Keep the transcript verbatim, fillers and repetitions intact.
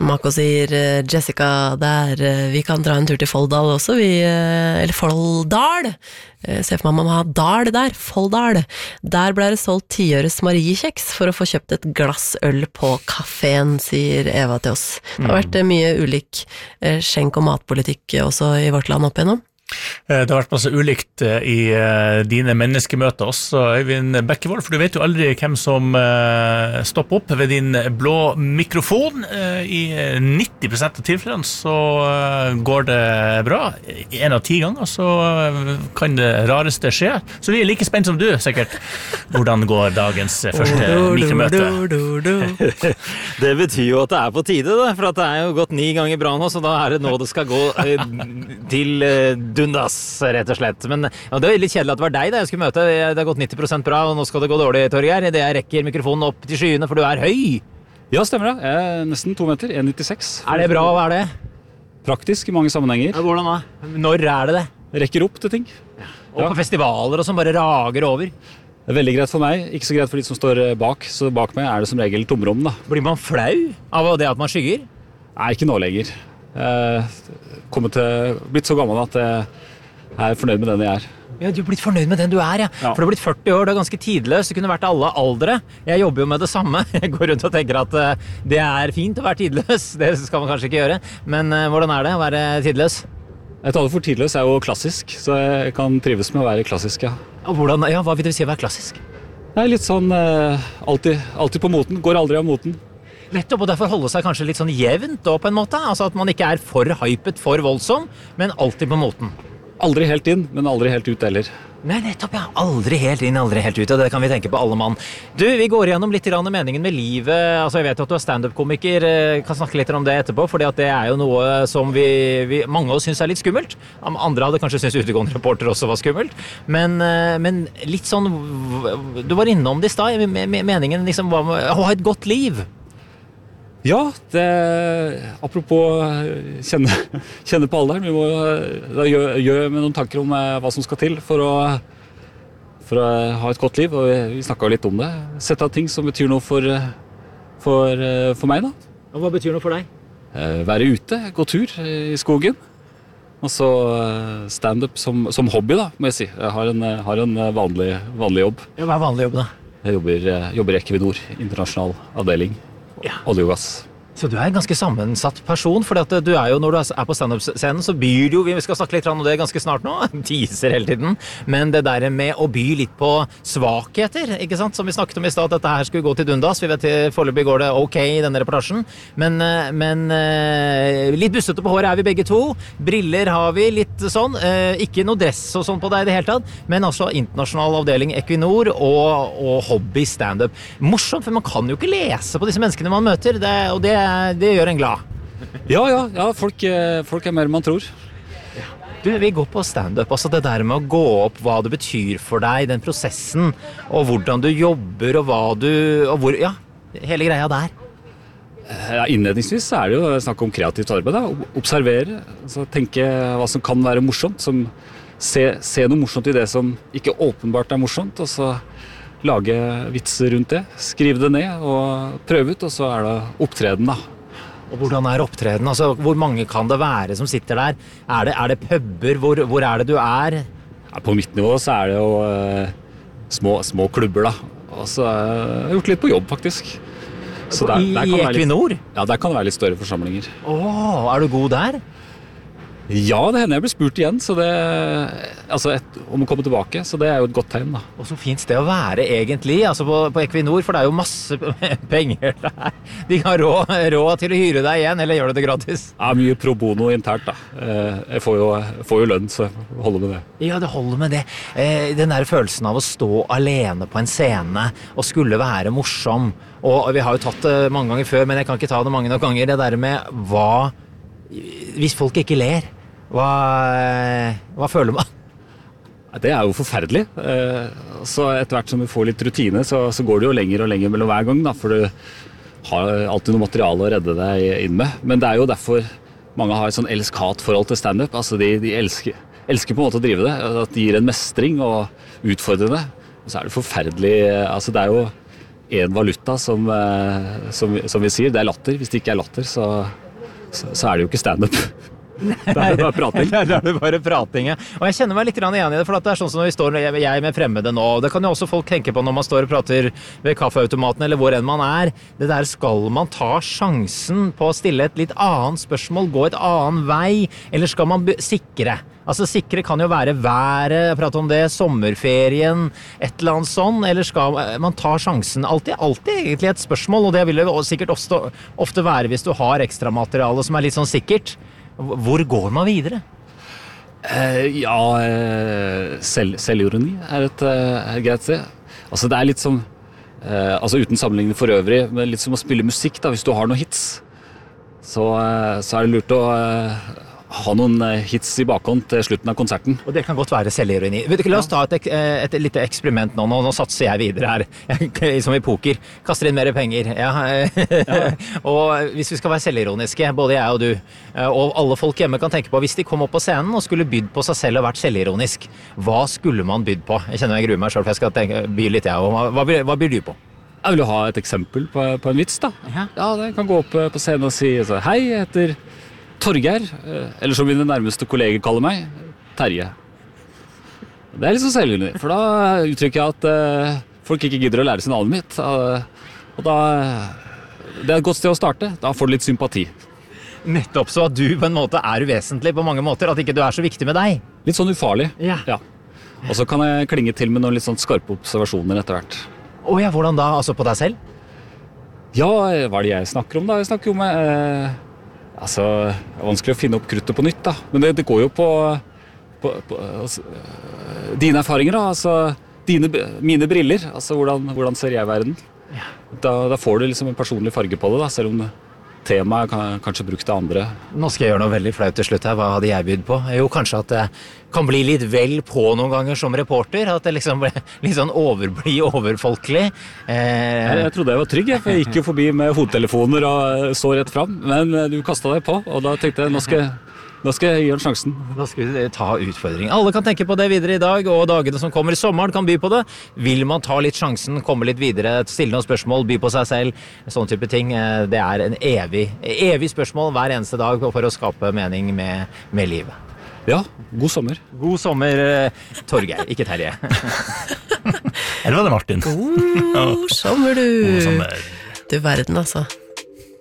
Mako sier Jessica der, vi kan dra en tur til Folldal også, vi, eller Folldal. Se for meg man har dal der, Folldal. Der ble det solgt tiøres Mariekjeks for å få kjøpt et glass øl på kaféen, sier Eva til oss. Det har vært mye ulik skjenk- og matpolitikk også i vårt land opp igjennom. Det har vært masse ulikt i dine menneskemøter også, Øyvind Bekkevold, for du vet jo aldri hvem som stopper opp ved din blå mikrofon. I nitti prosent av tilfellene så går det bra. En av ti ganger så kan det rareste skje. Så vi er like spent som du, sikkert. Hvordan går dagens første mikromøte? Det betyr jo at det er på tide, da, for at det er jo gått ni ganger bra nå, så da er det nå det skal gå til dundas, rett og slett. Men ja, det er litt kjedelig at det var deg da jeg skulle møte. Det har gått nitti prosent bra, og nå skal det gå dårlig, Torgeir. Det jeg rekker mikrofonen opp til skyene, for du er høy. Ja, stemmer det. Jeg er nesten to meter, en komma nittiseks. Er det bra? Hva er det? Praktisk i mange sammenhenger. Ja, hvordan da? Når er det det? Rekker opp til ting. Og på festivaler og som bare rager over. Det er veldig greit for meg, ikke så greit for de som står bak. Så bak meg er det som regel tomrom, da. Blir man flau av det at man skygger? Nei, ikke nå lenger. Jeg kommet til, blitt så gammel at jeg er fornøyd med den jeg er. Ja, du har blitt fornøyd med den du er, ja. ja. For du har blitt førti år, du er ganske tidløs. Det kunne vært alle aldre. Jeg jobber jo med det samme. Jeg går rundt og tenker at uh, det er fint å være tidløs. Det skal man kanskje ikke gjøre. Men uh, hvordan er det å være tidløs? Jeg taler for tidløs er jo klassisk, så jeg kan trives med å være klassisk, ja. Og hvordan, ja, hva vil det si å være klassisk? Det er litt sånn uh, alltid, alltid på moten, går aldri av moten. Nettopp, og derfor holde seg kanskje litt sånn jevnt da på en måte. Altså at man ikke er for hypet, for voldsom, men alltid på moten. Aldri helt inn, men aldri helt ut heller. Nei, nettopp, ja. Aldri helt inn, aldri helt ut, og det kan vi tenke på alle mann. Du, vi går gjennom litt grann meningen med livet. Altså, jeg vet at du er stand-up-komiker, kan snakke litt om det etterpå, fordi at det er jo noe som vi, vi mange av oss synes er litt skummelt. Andre hadde kanskje syntes utegående reporter også var skummelt. Men, men litt sånn, du var innom det i stad, meningen liksom var med å ha et godt liv. Ja, det, apropos kjenne, kjenne på alderen, vi må da gjøre, gjøre med noen tanker om hva som skal til for å, for å ha et godt liv, og vi, vi snakket jo litt om det. Sette av ting som betyr noe for, for, for meg da. Og hva betyr noe for deg? Være ute, gå tur i skogen, og så stand-up som, som hobby da, må jeg si. Jeg har en, har en vanlig, vanlig jobb. Ja, hva er vanlig jobb da? Jeg jobber, jobber i Equinor, internasjonal avdeling. Ja. Olje og gass. Så du er en ganske sammensatt person, for at du er jo, når du er på stand-up-scenen, så byr du jo, vi skal snakke litt om det ganske snart nå, teaser hele tiden, men det der med å by litt på svakheter, ikke sant, som vi snakket om i stad, at dette her skulle gå til dundas, vi vet til foreløpig går det ok i denne reportasjen, men, men litt bustete på håret er vi begge to, briller har vi litt sånn, ikke noe dress og sånn på deg i det hele tatt, men altså internasjonal avdeling Equinor og, og hobby stand-up. Morsomt, for man kan jo ikke lese på disse menneskene man møter, det, og det det gjør en glad. Ja, ja, ja folk, folk er mer enn man tror. Du, vi går på stand-up, altså det der med å gå opp, hva det betyr for deg, den prosessen, og hvordan du jobber, og hva du, og hvor, ja, hele greia der. Ja, innledningsvis så er det jo snakk om kreativt arbeid, da. Observere, altså tenke hva som kan være morsomt, som se, se noe morsomt i det som ikke åpenbart er morsomt, og så lage vitser rundt det, skrive det ned og prøve ut, og så er det opptreden da. Og hvordan er opptreden? Altså, hvor mange kan det være som sitter der? Er det, er det puber? Hvor, hvor er det du er? Ja, på mitt nivå så er det jo eh, små, små klubber da. Og så har jeg gjort litt på jobb faktisk. Så der, I der kan Equinor? Litt, ja, der kan det være litt større forsamlinger. Åh, er du god der? Ja, det hender jeg blir spurt igjen, så det, altså et, om å komme tilbake, så det er jo et godt tegn da. Og så finnes det å være egentlig, altså på, på Equinor, for det er jo masse penger der. De har råd, råd til å hyre deg igjen, eller gjør det det gratis? Ja, mye pro bono internt da. Jeg får jo, får jo lønn, så jeg holder med det. Ja, det holder med det. Den der følelsen av å stå alene på en scene og skulle være morsom, og vi har jo tatt det mange ganger før, men jeg kan ikke ta det mange nok ganger, det der med hva, hvis folk ikke ler, Hva, hva føler man? Det er jo forferdelig. Så etter hvert som vi får litt rutine, så, så går det jo lenger og lenger mellom hver gang, da, for du har alltid noe materiale å redde deg inn med. Men det er jo derfor mange har et sånn elsk-hat-forhold til stand-up. Altså de, de elsker, elsker på en måte å drive det, at de gir en mestring og utfordrer det. Og så er det forferdelig, altså det er jo en valuta som, eh, som, som vi sier, det er latter. Hvis det ikke er latter, så, så, så er det jo ikke stand-up. Det er det bare prating. Da er det bare prating, ja. Og jeg kjenner meg litt grann igjen i det, for at det er sånn som når vi står jeg med fremmede nå, og det kan jo også folk tenke på når man står og prater ved kaffeautomaten eller hvor enn man er. Det der, skal man ta sjansen på å stille et litt annet spørsmål, gå et annen vei, eller skal man sikre? Altså sikre kan jo være været, prate om det, sommerferien, et eller annet sånn, eller skal man ta sjansen? Alltid, alltid egentlig et spørsmål, og det vil jo sikkert ofte, ofte være hvis du har ekstramateriale som er litt sånn sikkert. Hvor går man videre? Eh, ja, eh, selv, selvironi er et, eh, et greit sted. Altså det er litt som, eh, altså uten sammenligning for øvrig, men litt som å spille musikk da, hvis du har noen hits. Så, eh, så er det lurt å eh, ha noen hits i bakhånd til slutten av konserten. Og det kan godt være selvironi. La oss ta et, et, et lite eksperiment nå. nå. Nå satser jeg videre her, jeg, som i poker. Kaster inn mer penger. Ja. Ja. Og hvis vi skal være selvironiske, både jeg og du, og alle folk hjemme kan tenke på, hvis de kom opp på scenen og skulle bydd på seg selv og vært selvironisk, hva skulle man bydd på? Jeg kjenner jeg gruer meg selv, for jeg skal tenke, by litt jeg. Hva, hva, hva byr du på? Jeg vil ha et eksempel på, på en vits da. Ja. Ja, det kan gå opp på scenen og si, altså, hei, jeg heter Torgeir, eller som mine nærmeste kolleger kaller meg, Terje. Det er litt så selvgjørende, for da uttrykker jeg at uh, folk ikke gidder å lære sin navnet mitt. Uh, og da, det er et godt sted å starte, da får du litt sympati. Nettopp, så at du på en måte er uvesentlig på mange måter, at ikke du er så viktig med deg. Litt sånn ufarlig. Ja. Ja. Og så kan jeg klinge til med noen litt sånn skarpe observasjoner etter hvert. Åja, hvordan da? Altså på deg selv? Ja, hva er det jeg snakker om da? Jeg snakker jo med... Uh, Altså, det er vanskelig å finne opp kruttet på nytt da, men det, det går jo på, på, på altså, dine erfaringer da, altså dine, mine briller, altså hvordan, hvordan ser jeg verden? Ja. Da, da får du liksom en personlig farge på det da, selv om temaet kan kanskje brukt av andre. Nå skal jeg gjøre noe veldig flaut til slutt her, hva hadde jeg bydd på? Jo, kanskje at det kan bli litt vel på noen ganger som reporter, at det liksom ble litt sånn overbli overfolkelig. Eh... Jeg, jeg trodde jeg var trygg, for jeg gikk jo forbi med hodetelefoner og så rett fram, men du kastet deg på, og da tenkte jeg, nå skal jeg Nå skal jeg gi en sjansen. Da skal vi ta utfordringen. Alle kan tenke på det videre i dag, og dagene som kommer i sommeren kan by på det. Vil man ta litt sjansen, komme litt videre, stille noen spørsmål, by på seg selv, sånn type ting, det er en evig, evig spørsmål hver eneste dag for å skape mening med, med livet. Ja, god sommer. God sommer, Torgeir, ikke Terje. Eller var det Martin? God sommer, du. God sommer. Du verden, altså.